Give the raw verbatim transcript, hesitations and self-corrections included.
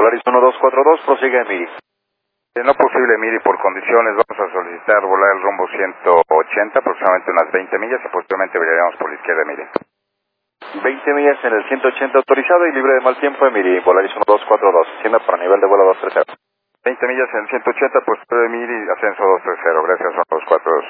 Volaris uno dos cuatro dos, prosigue Miri. Si no posible, Miri, por condiciones, vamos a solicitar volar el rumbo ciento ochenta, aproximadamente unas veinte millas, y posteriormente viraríamos por la izquierda, Miri. veinte millas en el ciento ochenta autorizado y libre de mal tiempo de Miri, Volaris uno dos cuatro dos, siendo para nivel de vuelo dos tres cero. veinte millas en el ciento ochenta, posterior de Miri, ascenso dos tres cero, gracias, uno dos cuatro dos.